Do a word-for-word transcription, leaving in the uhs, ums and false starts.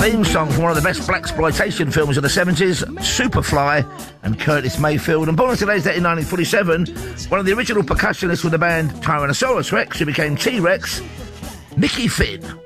theme song from one of the best blaxploitation films of the seventies, Superfly, and Curtis Mayfield. And born on today's date in nineteen forty-seven, one of the original percussionists with the band Tyrannosaurus Rex, who became T-Rex, Mickey Finn.